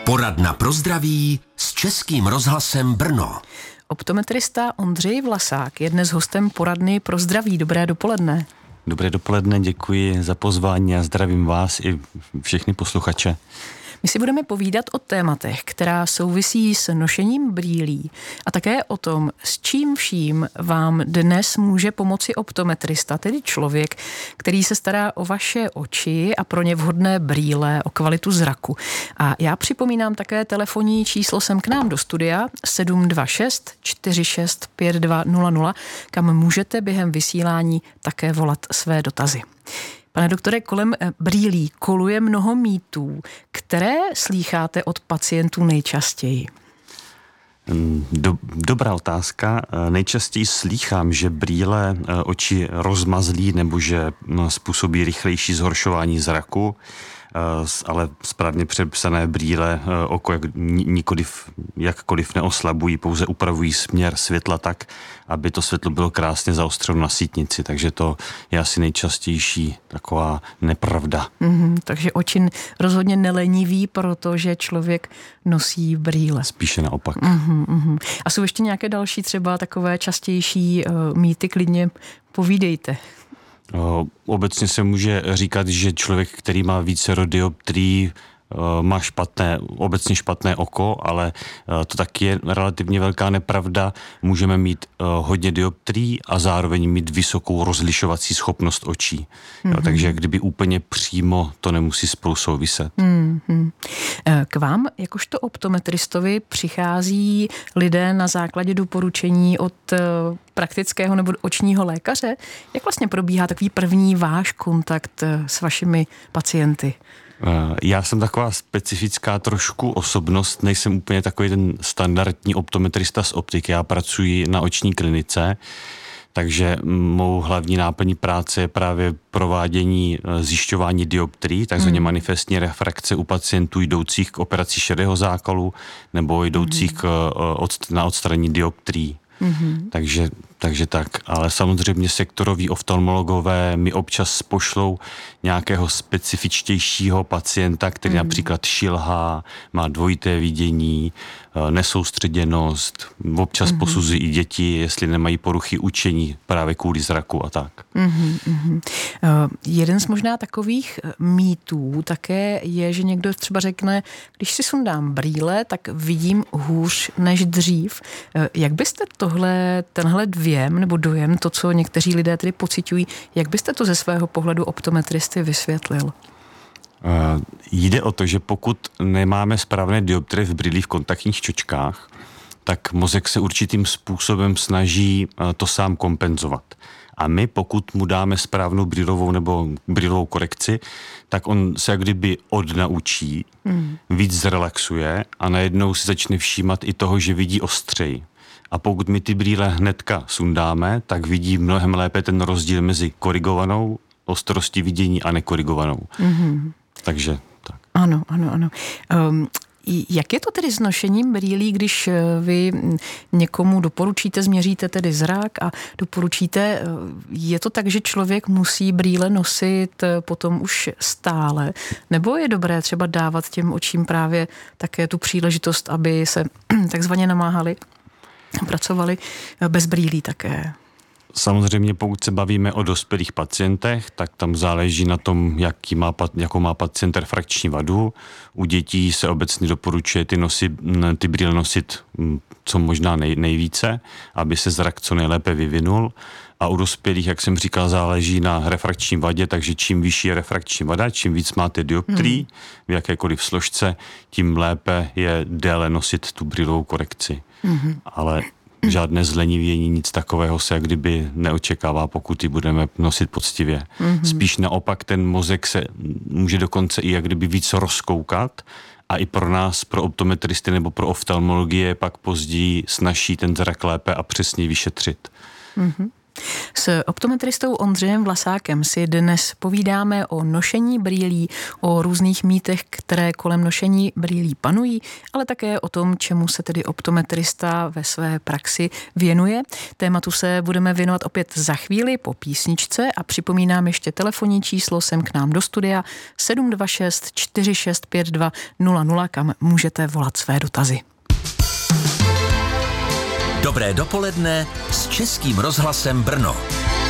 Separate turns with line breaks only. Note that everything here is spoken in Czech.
Poradna pro zdraví s Českým rozhlasem Brno.
Optometrista Ondřej Vlasák je dnes hostem poradny pro zdraví. Dobré dopoledne.
Dobré dopoledne, děkuji za pozvání a zdravím vás i všechny posluchače.
My si budeme povídat o tématech, která souvisí s nošením brýlí a také o tom, s čím vším vám dnes může pomoci optometrista, tedy člověk, který se stará o vaše oči a pro ně vhodné brýle, o kvalitu zraku. A já připomínám také telefonní číslo sem k nám do studia 726 46 5200, kam můžete během vysílání také volat své dotazy. Pane doktore, kolem brýlí koluje mnoho mýtů. Které slýcháte od pacientů nejčastěji?
Dobrá otázka. Nejčastěji slýchám, že brýle oči rozmazlí nebo že způsobí rychlejší zhoršování zraku, ale správně předepsané brýle oko jakkoliv neoslabují, pouze upravují směr světla tak, aby to světlo bylo krásně zaostřeno na sítnici, takže to je asi nejčastější taková nepravda.
Takže oči rozhodně neleniví, protože člověk nosí brýle.
Spíše naopak.
A jsou ještě nějaké další třeba takové častější mýty, klidně povídejte.
Obecně se může říkat, že člověk, který má více dioptrií, má obecně špatné oko, ale to taky je relativně velká nepravda. Můžeme mít hodně dioptrií a zároveň mít vysokou rozlišovací schopnost očí. Takže kdyby úplně přímo to nemusí spolu souviset.
K vám, jakožto optometristovi, přichází lidé na základě doporučení od praktického nebo očního lékaře? Jak vlastně probíhá takový první váš kontakt s vašimi pacienty?
Já jsem taková specifická trošku osobnost, nejsem úplně takový ten standardní optometrista z optiky, já pracuji na oční klinice, takže mou hlavní náplní práce je právě provádění zjišťování dioptrií, takzvaně manifestní refrakce u pacientů jdoucích k operaci šedého zákalu nebo jdoucích na odstranění dioptrií. Takže tak, ale samozřejmě sektoroví oftalmologové mi občas pošlou nějakého specifičtějšího pacienta, který například šilhá, má dvojité vidění, nesoustředěnost, občas posuzují i děti, jestli nemají poruchy učení právě kvůli zraku a tak.
Jeden z možná takových mýtů také je, že někdo třeba řekne, když si sundám brýle, tak vidím hůř než dřív. Jak byste tenhle věm nebo dojem, to, co někteří lidé tedy pociťují, jak byste to ze svého pohledu optometristy vysvětlil?
Jde o to, že pokud nemáme správné dioptrie v brýlích v kontaktních čočkách, tak mozek se určitým způsobem snaží to sám kompenzovat. A my, pokud mu dáme správnou brýlovou nebo brýlovou korekci, tak on se jak kdyby odnaučí, víc zrelaxuje a najednou si začne všímat i toho, že vidí ostřeji. A pokud my ty brýle hnedka sundáme, tak vidí mnohem lépe ten rozdíl mezi korigovanou ostrostí vidění a nekorigovanou. Takže tak.
Ano. Jak je to tedy s nošením brýlí, když vy někomu doporučíte, změříte tedy zrak a doporučíte, je to tak, že člověk musí brýle nosit potom už stále? Nebo je dobré třeba dávat těm očím právě také tu příležitost, aby se takzvaně namáhali, pracovali bez brýlí také?
Samozřejmě pokud se bavíme o dospělých pacientech, tak tam záleží na tom, jakou má pacient refrakční vadu. U dětí se obecně doporučuje ty brýle nosit co možná nejvíce, aby se zrak co nejlépe vyvinul. A u dospělých, jak jsem říkal, záleží na refrakční vadě, takže čím vyšší je refrakční vada, čím víc máte dioptrií v jakékoliv složce, tím lépe je déle nosit tu brýlovou korekci. Ale žádné zlenivění, nic takového se jak kdyby neočekává, pokud ji budeme nosit poctivě. Spíš naopak ten mozek se může dokonce i jak kdyby víc rozkoukat a i pro nás, pro optometristy nebo pro oftalmologie pak později snaží ten zrak lépe a přesně vyšetřit.
S optometristou Ondřejem Vlasákem si dnes povídáme o nošení brýlí, o různých mýtech, které kolem nošení brýlí panují, ale také o tom, čemu se tedy optometrista ve své praxi věnuje. Tématu se budeme věnovat opět za chvíli po písničce a připomínám ještě telefonní číslo sem k nám do studia 726 4652 00, kam můžete volat své dotazy.
Dobré dopoledne s Českým rozhlasem Brno.